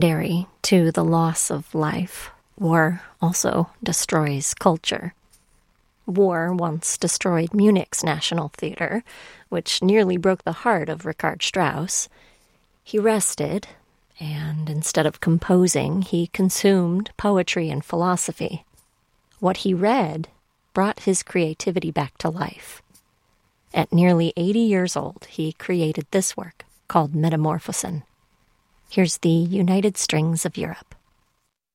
secondary to the loss of life, war also destroys culture. War once destroyed Munich's National Theater, which nearly broke the heart of Richard Strauss. He rested, and instead of composing, he consumed poetry and philosophy. What he read brought his creativity back to life. At nearly 80 years old, he created this work called Metamorphosen. Here's the United Strings of Europe.